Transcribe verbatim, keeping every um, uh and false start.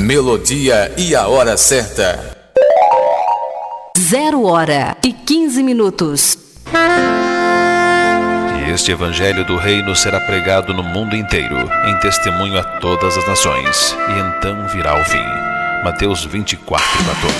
melodia e a hora certa. Zero hora e quinze minutos. E este evangelho do reino será pregado no mundo inteiro, em testemunho a todas as nações, e então virá o fim. Mateus vinte e quatro, quatorze.